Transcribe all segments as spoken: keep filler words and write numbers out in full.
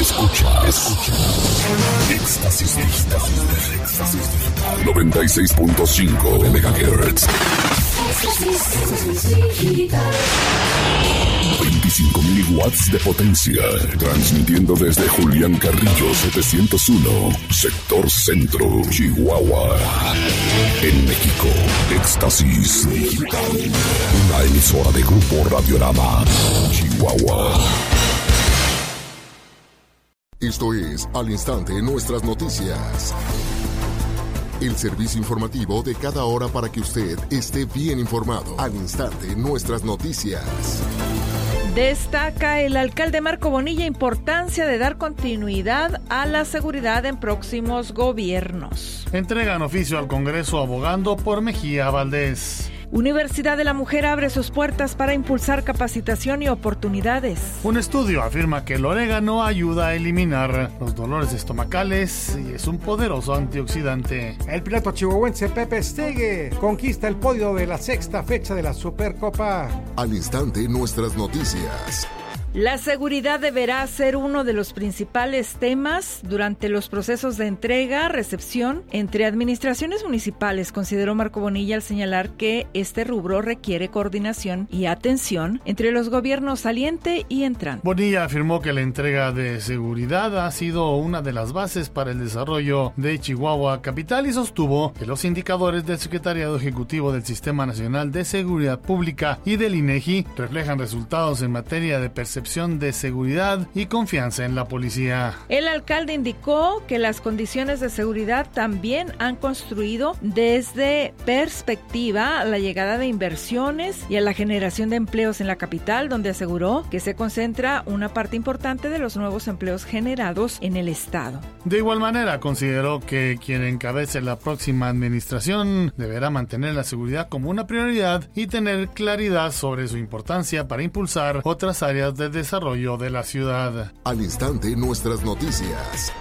Escucha, escucha. Éxtasis Digital. Éxtasis Digital. noventa y seis punto cinco megahertz. veinticinco mil watts de potencia. Transmitiendo desde Julián Carrillo setecientos uno, sector centro, Chihuahua. En México, Éxtasis Digital. Una emisora de Grupo Radiorama, Chihuahua. Esto es Al Instante Nuestras Noticias. El servicio informativo de cada hora para que usted esté bien informado. Al Instante Nuestras Noticias. Destaca el alcalde Marco Bonilla importancia de dar continuidad a la seguridad en próximos gobiernos. Entregan oficio al Congreso abogando por Mejía Valdés. Universidad de la Mujer abre sus puertas para impulsar capacitación y oportunidades. Un estudio afirma que el orégano ayuda a eliminar los dolores estomacales y es un poderoso antioxidante. El piloto chihuahuense Pepe Stegue conquista el podio de la sexta fecha de la Supercopa. Al Instante Nuestras Noticias. La seguridad deberá ser uno de los principales temas durante los procesos de entrega, recepción entre administraciones municipales, consideró Marco Bonilla al señalar que este rubro requiere coordinación y atención entre los gobiernos saliente y entrante. Bonilla afirmó que la entrega de seguridad ha sido una de las bases para el desarrollo de Chihuahua capital y sostuvo que los indicadores del Secretariado Ejecutivo del Sistema Nacional de Seguridad Pública y del INEGI reflejan resultados en materia de percepción de seguridad y confianza en la policía. El alcalde indicó que las condiciones de seguridad también han construido desde perspectiva a la llegada de inversiones y a la generación de empleos en la capital, donde aseguró que se concentra una parte importante de los nuevos empleos generados en el estado. De igual manera, consideró que quien encabece la próxima administración deberá mantener la seguridad como una prioridad y tener claridad sobre su importancia para impulsar otras áreas de desarrollo de la ciudad. Al Instante Nuestras Noticias.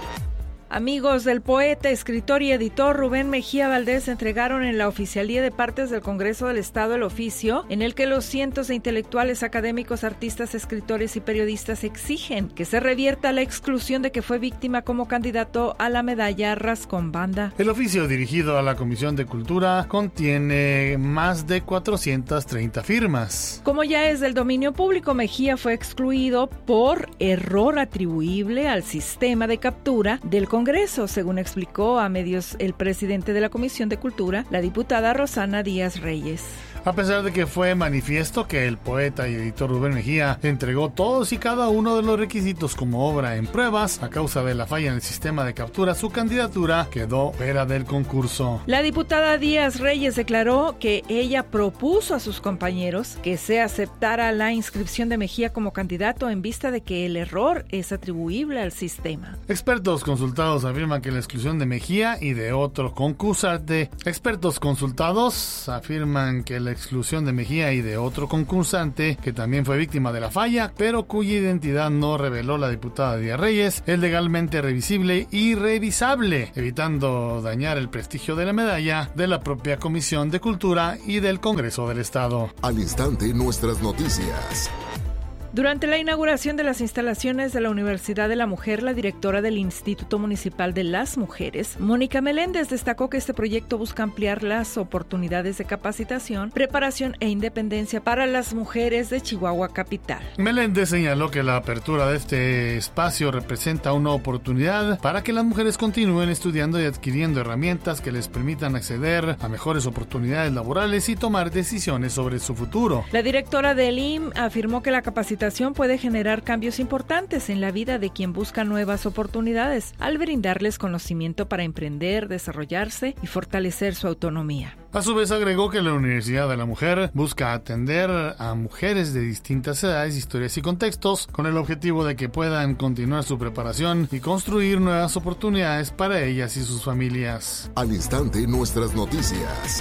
Amigos del poeta, escritor y editor Rubén Mejía Valdés entregaron en la Oficialía de Partes del Congreso del Estado el oficio en el que los cientos de intelectuales, académicos, artistas, escritores y periodistas exigen que se revierta la exclusión de que fue víctima como candidato a la medalla Rascón Banda. El oficio dirigido a la Comisión de Cultura contiene más de cuatrocientas treinta firmas. Como ya es del dominio público, Mejía fue excluido por error atribuible al sistema de captura del Congreso. Congreso, según explicó a medios el presidente de la Comisión de Cultura, la diputada Rosana Díaz Reyes. A pesar de que fue manifiesto que el poeta y editor Rubén Mejía entregó todos y cada uno de los requisitos como obra en pruebas, a causa de la falla en el sistema de captura, su candidatura quedó fuera del concurso. La diputada Díaz Reyes declaró que ella propuso a sus compañeros que se aceptara la inscripción de Mejía como candidato en vista de que el error es atribuible al sistema. Expertos consultados afirman que la exclusión de Mejía y de otro concursante. Expertos consultados afirman que la exclusión de Mejía y de otro concursante que también fue víctima de la falla, pero cuya identidad no reveló la diputada Díaz Reyes, es legalmente revisible y revisable, evitando dañar el prestigio de la medalla de la propia Comisión de Cultura y del Congreso del Estado. Al Instante Nuestras Noticias. Durante la inauguración de las instalaciones de la Universidad de la Mujer, la directora del Instituto Municipal de las Mujeres, Mónica Meléndez, destacó que este proyecto busca ampliar las oportunidades de capacitación, preparación e independencia para las mujeres de Chihuahua capital. Meléndez señaló que la apertura de este espacio representa una oportunidad para que las mujeres continúen estudiando y adquiriendo herramientas que les permitan acceder a mejores oportunidades laborales y tomar decisiones sobre su futuro. La directora del I M afirmó que la capacitación puede generar cambios importantes en la vida de quien busca nuevas oportunidades, al brindarles conocimiento para emprender, desarrollarse y fortalecer su autonomía. A su vez agregó que la Universidad de la Mujer busca atender a mujeres de distintas edades, historias y contextos con el objetivo de que puedan continuar su preparación y construir nuevas oportunidades para ellas y sus familias. Al Instante Nuestras Noticias.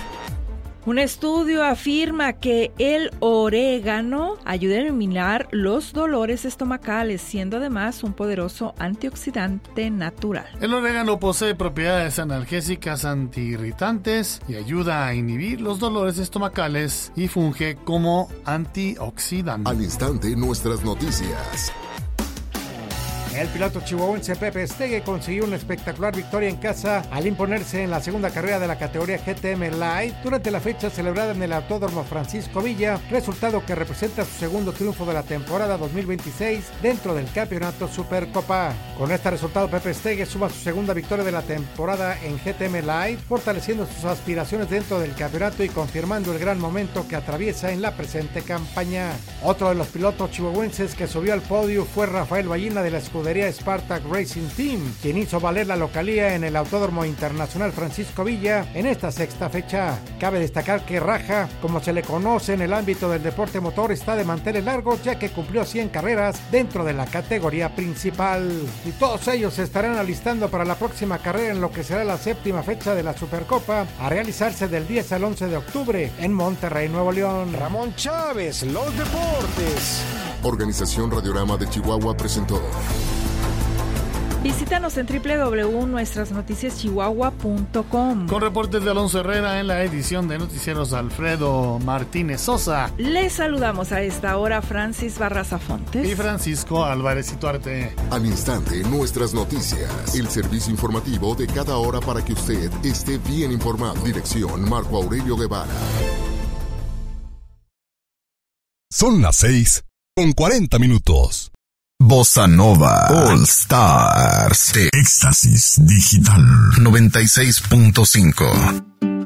Un estudio afirma que el orégano ayuda a eliminar los dolores estomacales, siendo además un poderoso antioxidante natural. El orégano posee propiedades analgésicas antiirritantes y ayuda a inhibir los dolores estomacales y funge como antioxidante. Al Instante Nuestras Noticias. El piloto chihuahuense Pepe Estegue consiguió una espectacular victoria en casa al imponerse en la segunda carrera de la categoría G T M Light durante la fecha celebrada en el Autódromo Francisco Villa, resultado que representa su segundo triunfo de la temporada dos mil veintiséis dentro del campeonato Supercopa. Con este resultado, Pepe Estegue suma su segunda victoria de la temporada en G T M Light, fortaleciendo sus aspiraciones dentro del campeonato y confirmando el gran momento que atraviesa en la presente campaña. Otro de los pilotos chihuahuenses que subió al podio fue Rafael Ballina de la escudería Spartak Racing Team, quien hizo valer la localía en el Autódromo Internacional Francisco Villa en esta sexta fecha. Cabe destacar que Raja, como se le conoce en el ámbito del deporte motor, está de manteles largos ya que cumplió cien carreras dentro de la categoría principal. Y todos ellos se estarán alistando para la próxima carrera en lo que será la séptima fecha de la Supercopa, a realizarse del diez al once de octubre en Monterrey, Nuevo León. Ramón Chávez, los deportes. Organización Radiorama de Chihuahua presentó. Visítanos en doble u doble u doble u punto nuestras noticias chihuahua punto com. Con reportes de Alonso Herrera en la edición de Noticieros Alfredo Martínez Sosa. Les saludamos a esta hora Francis Barraza Fontes y Francisco Álvarez Ituarte. Al instante, nuestras noticias. El servicio informativo de cada hora para que usted esté bien informado. Dirección Marco Aurelio Guevara. Son las seis con cuarenta minutos. Bossa Nova All Stars de Éxtasis Digital noventa y seis punto cinco.